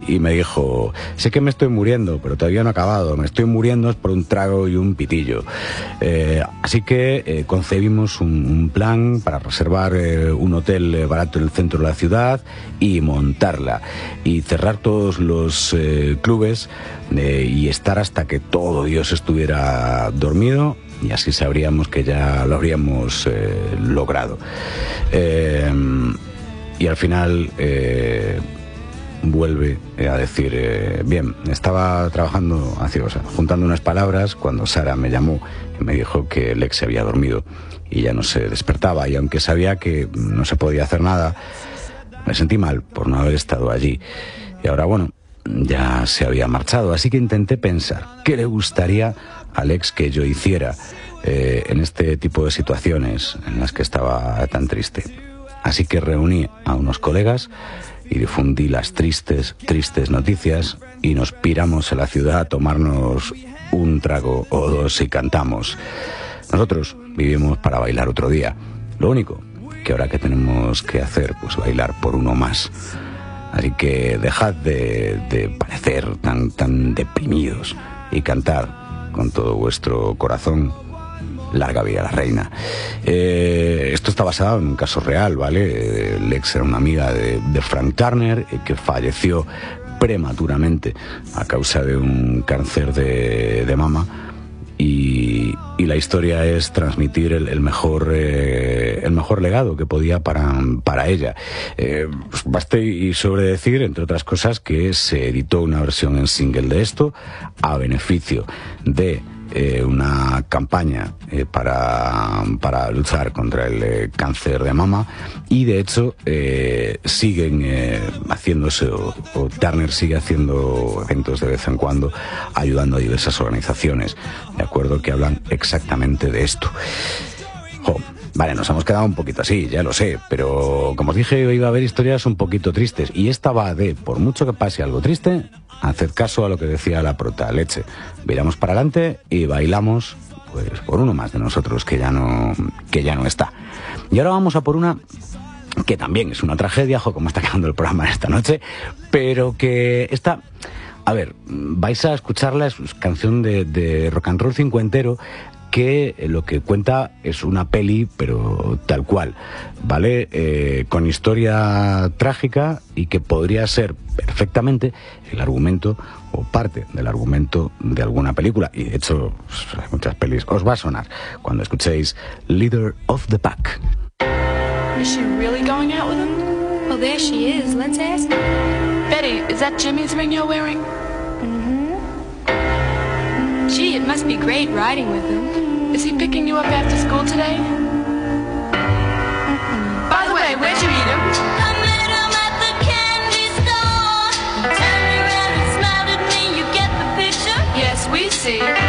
y me dijo: sé que me estoy muriendo, pero todavía no he acabado, me estoy muriendo por un trago y un pitillo. Así que concebimos un plan para reservar un hotel barato en el centro de la ciudad y montarla y cerrar todos los clubes y estar hasta que todo Dios estuviera dormido, y así sabríamos que ya lo habríamos logrado. Y al final vuelve a decir: bien, estaba trabajando, juntando unas palabras, cuando Sara me llamó y me dijo que Lex se había dormido y ya no se despertaba, y aunque sabía que no se podía hacer nada, me sentí mal por no haber estado allí. Y ahora, bueno, ya se había marchado, así que intenté pensar qué le gustaría a Lex que yo hiciera en este tipo de situaciones en las que estaba tan triste. Así que reuní a unos colegas y difundí las tristes noticias, y nos piramos a la ciudad a tomarnos un trago o dos y cantamos. Nosotros vivimos para bailar otro día. Lo único que ahora que tenemos que hacer, pues bailar por uno más. Así que dejad de parecer tan deprimidos y cantar con todo vuestro corazón: larga vida a la reina. Esto está basado en un caso real, ¿vale? Lex era una amiga de Frank Turner, que falleció prematuramente a causa de un cáncer de mama, y la historia es transmitir el mejor legado que podía para ella. Pues basta y sobre decir, entre otras cosas, que se editó una versión en single de esto a beneficio de una campaña para luchar contra el cáncer de mama, y de hecho siguen haciéndose, o Turner sigue haciendo eventos de vez en cuando ayudando a diversas organizaciones, de acuerdo, que hablan exactamente de esto. Vale, nos hemos quedado un poquito así, ya lo sé, pero como os dije, iba a haber historias un poquito tristes, y esta va de, por mucho que pase algo triste, haced caso a lo que decía la prota, leche. Viramos para adelante y bailamos, pues, por uno más de nosotros que ya no está. Y ahora vamos a por una que también es una tragedia, como está quedando el programa esta noche, pero que está... A ver, vais a escucharla, es canción de rock and roll cincuentero, que lo que cuenta es una peli, pero tal cual, ¿vale? Con historia trágica, y que podría ser perfectamente el argumento o parte del argumento de alguna película. Y de hecho, hay muchas pelis. Os va a sonar cuando escuchéis Leader of the Pack. Is she really going out with him? Well, there she is. Let's ask her. Betty, is that Jimmy's ring you're wearing? Gee, it must be great riding with him. Is he picking you up after school today? By the way, where'd you meet him? I met him at the candy store. Turned around and smiled at me. You get the picture? Yes, we see.